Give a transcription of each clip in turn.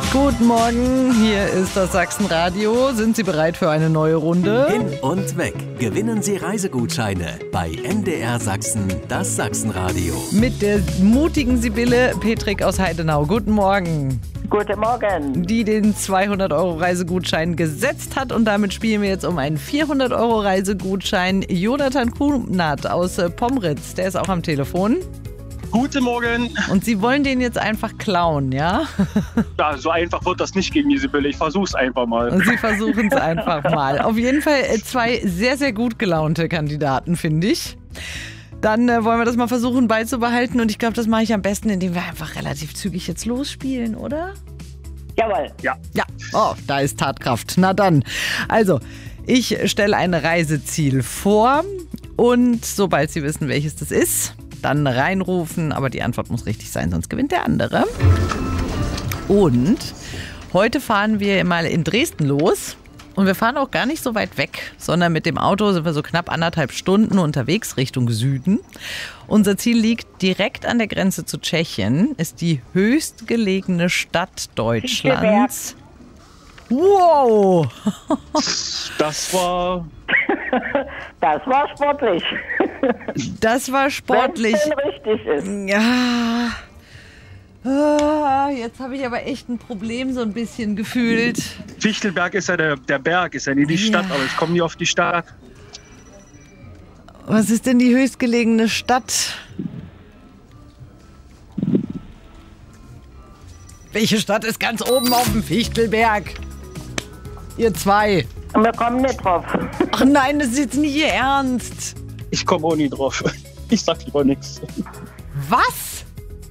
Guten Morgen, hier ist das Sachsenradio. Sind Sie bereit für eine neue Runde? Hin und weg. Gewinnen Sie Reisegutscheine bei MDR Sachsen, das Sachsenradio. Mit der mutigen Sibylle Petrik aus Heidenau. Guten Morgen. Guten Morgen. Die den 200-Euro-Reisegutschein gesetzt hat. Und damit spielen wir jetzt um einen 400-Euro-Reisegutschein. Jonathan Kunert aus Pomritz, der ist auch am Telefon. Guten Morgen. Und Sie wollen den jetzt einfach klauen, ja? Ja, so einfach wird das nicht gegen die Sibylle. Ich versuch's einfach mal. Und Sie versuchen es einfach mal. Auf jeden Fall zwei sehr, sehr gut gelaunte Kandidaten, finde ich. Dann wollen wir das mal versuchen beizubehalten. Und ich glaube, das mache ich am besten, indem wir einfach relativ zügig jetzt losspielen, oder? Jawohl. Ja. Ja, oh, da ist Tatkraft. Na dann. Also, ich stelle ein Reiseziel vor. Und sobald Sie wissen, welches das ist, dann reinrufen, aber die Antwort muss richtig sein, sonst gewinnt der andere. Und heute fahren wir mal in Dresden los und wir fahren auch gar nicht so weit weg, sondern mit dem Auto sind wir so knapp 1,5 Stunden unterwegs Richtung Süden. Unser Ziel liegt direkt an der Grenze zu Tschechien, ist die höchstgelegene Stadt Deutschlands. Wow! Das war sportlich. Das war sportlich. Wenn es denn richtig ist. Ja. Ah, jetzt habe ich aber echt ein Problem so ein bisschen gefühlt. Fichtelberg ist ja der Berg, ist ja nie die Stadt, aber ich komme nie auf die Stadt. Was ist denn die höchstgelegene Stadt? Welche Stadt ist ganz oben auf dem Fichtelberg? Ihr zwei. Wir kommen nicht drauf. Ach nein, das ist jetzt nicht Ihr Ernst. Ich komme auch nie drauf. Ich sag lieber nichts. Was?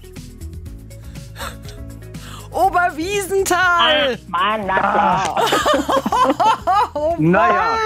Oberwiesenthal. Mann, na klar. Oh Naja.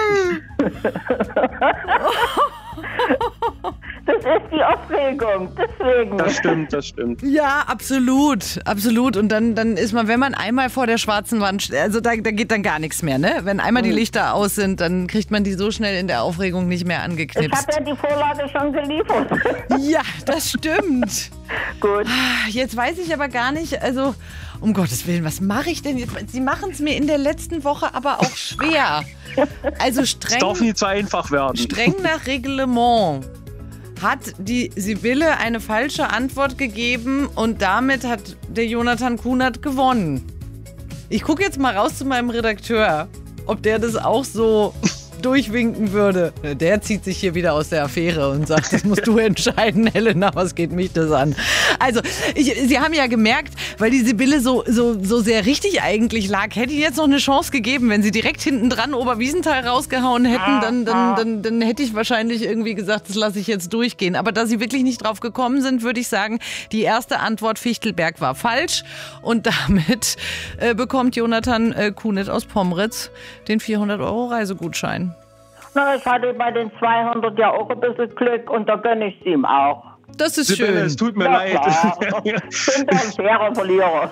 Das ist die Aufregung, deswegen. Das stimmt. Ja, absolut, absolut. Und dann ist man, wenn man einmal vor der schwarzen Wand, also da geht dann gar nichts mehr, ne? Wenn einmal die Lichter aus sind, dann kriegt man die so schnell in der Aufregung nicht mehr Ich angeknipst. habe ja die Vorlage schon geliefert. Ja, das stimmt. Gut. Jetzt weiß ich aber gar nicht, also um Gottes Willen, was mache ich denn jetzt? Sie machen es mir in der letzten Woche aber auch schwer. Also Es darf nie zu einfach werden. streng nach Reglement hat die Sibylle eine falsche Antwort gegeben und damit hat der Jonathan Kunert gewonnen. Ich gucke jetzt mal raus zu meinem Redakteur, ob der das auch so durchwinken würde. Der zieht sich hier wieder aus der Affäre und sagt, das musst du entscheiden, Helena, was geht mich das an? Also, Sie haben ja gemerkt, weil die Sibylle so sehr richtig eigentlich lag, hätte ich jetzt noch eine Chance gegeben. Wenn Sie direkt hinten dran Oberwiesenthal rausgehauen hätten, dann hätte ich wahrscheinlich irgendwie gesagt, das lasse ich jetzt durchgehen. Aber da Sie wirklich nicht drauf gekommen sind, würde ich sagen, die erste Antwort Fichtelberg war falsch. Und damit bekommt Jonathan Kunert aus Pomritz den 400-Euro-Reisegutschein. Na, ich hatte bei den 200 ja auch ein bisschen Glück und da gönne ich es ihm auch. Das ist Sibylle, schön. es tut mir Na leid. klar. Ich bin ein fairer Verlierer.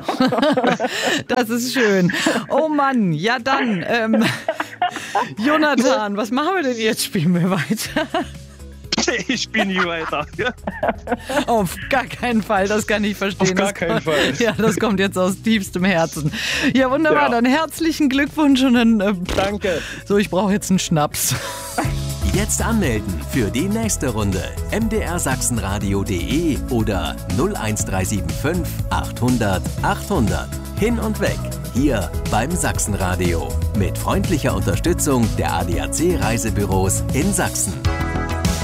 Das ist schön. Oh Mann, ja dann. Jonathan, was machen wir denn jetzt? Spielen wir weiter? Ich spiele nie weiter. Auf gar keinen Fall, das kann ich verstehen. Auf gar keinen Fall. Ja, das kommt jetzt aus tiefstem Herzen. Ja, wunderbar, Ja. dann herzlichen Glückwunsch und dann, Danke. so, ich brauche jetzt einen Schnaps. Jetzt anmelden für die nächste Runde. mdrsachsenradio.de oder 01375 800 800. Hin und weg. Hier beim Sachsenradio. Mit freundlicher Unterstützung der ADAC Reisebüros in Sachsen.